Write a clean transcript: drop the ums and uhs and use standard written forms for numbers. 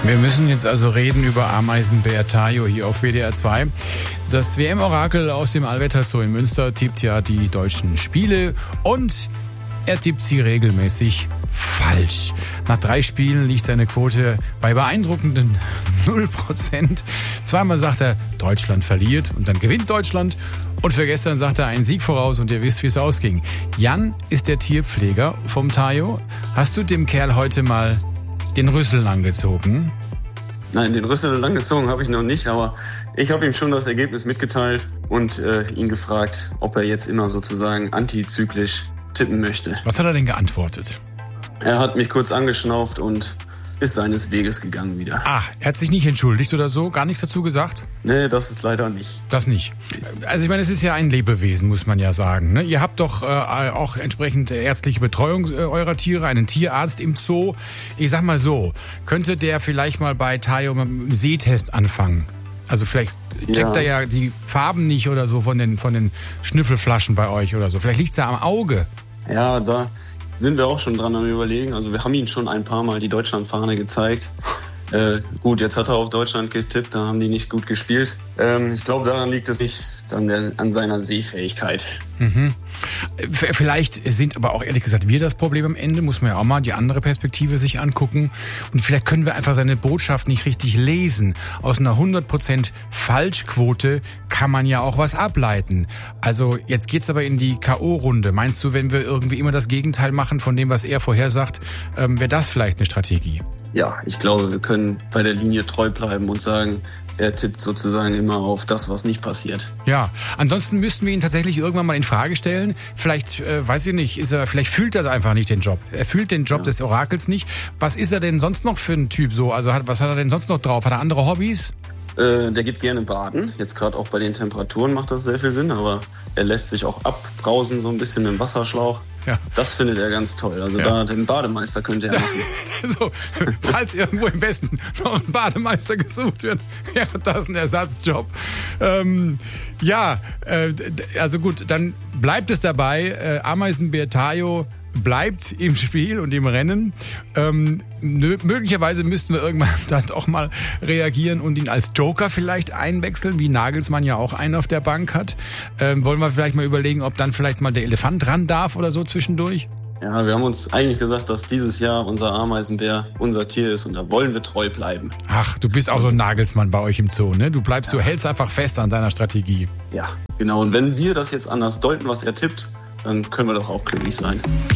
Wir müssen jetzt also reden über Ameisenbär Tayo hier auf WDR 2. Das WM-Orakel aus dem Allwetter Zoo in Münster tippt ja die deutschen Spiele und er tippt sie regelmäßig falsch. Nach 3 Spielen liegt seine Quote bei beeindruckenden 0%. Zweimal sagt er, Deutschland verliert und dann gewinnt Deutschland. Und für gestern sagt er einen Sieg voraus und ihr wisst, wie es ausging. Jan ist der Tierpfleger vom Tayo. Hast du dem Kerl heute mal den Rüssel langgezogen? Nein, den Rüssel langgezogen habe ich noch nicht, aber ich habe ihm schon das Ergebnis mitgeteilt und ihn gefragt, ob er jetzt immer sozusagen antizyklisch tippen möchte. Was hat er denn geantwortet? Er hat mich kurz angeschnauft und ist seines Weges gegangen wieder. Ach, er hat sich nicht entschuldigt oder so? Gar nichts dazu gesagt? Nee, das ist leider nicht. Das nicht. Also ich meine, es ist ja ein Lebewesen, muss man ja sagen. Ne? Ihr habt doch auch entsprechend ärztliche Betreuung eurer Tiere, einen Tierarzt im Zoo. Ich sag mal so, könnte der vielleicht mal bei Tayo mit einem Sehtest anfangen? Also vielleicht checkt er ja die Farben nicht oder so von den Schnüffelflaschen bei euch oder so. Vielleicht liegt's ja am Auge. Ja, da sind wir auch schon dran am Überlegen. Also wir haben ihm schon ein paar Mal die Deutschlandfahne gezeigt. Gut, jetzt hat er auf Deutschland getippt, da haben die nicht gut gespielt. Ich glaube, daran liegt es nicht an seiner Sehfähigkeit. Mhm. Vielleicht sind aber auch ehrlich gesagt wir das Problem am Ende, muss man ja auch mal die andere Perspektive sich angucken. Und vielleicht können wir einfach seine Botschaft nicht richtig lesen. Aus einer 100% Falschquote kann man ja auch was ableiten. Also jetzt geht's aber in die K.O.-Runde. Meinst du, wenn wir irgendwie immer das Gegenteil machen von dem, was er vorhersagt, wäre das vielleicht eine Strategie? Ja, ich glaube, wir können bei der Linie treu bleiben und sagen, er tippt sozusagen immer auf das, was nicht passiert. Ja, ansonsten müssten wir ihn tatsächlich irgendwann mal in Frage stellen. Vielleicht, weiß ich nicht, vielleicht fühlt er einfach nicht den Job. Er fühlt den Job des Orakels nicht. Was ist er denn sonst noch für ein Typ so? Also was hat er denn sonst noch drauf? Hat er andere Hobbys? Der geht gerne baden. Jetzt gerade auch bei den Temperaturen macht das sehr viel Sinn, aber er lässt sich auch abbrausen, so ein bisschen mit dem Wasserschlauch. Ja. Das findet er ganz toll. Also da den Bademeister könnte er machen. So, falls irgendwo im Westen noch ein Bademeister gesucht wird, ja, das ist ein Ersatzjob. Also gut, dann bleibt es dabei. Ameisenbär Tayo bleibt im Spiel und im Rennen. Möglicherweise müssten wir irgendwann dann auch mal reagieren und ihn als Joker vielleicht einwechseln, wie Nagelsmann ja auch einen auf der Bank hat. Wollen wir vielleicht mal überlegen, ob dann vielleicht mal der Elefant ran darf oder so zwischendurch? Ja, wir haben uns eigentlich gesagt, dass dieses Jahr unser Ameisenbär unser Tier ist und da wollen wir treu bleiben. Ach, du bist auch so ein Nagelsmann bei euch im Zoo, ne? Du hältst einfach fest an deiner Strategie. Ja, genau. Und wenn wir das jetzt anders deuten, was er tippt, dann können wir doch auch glücklich sein.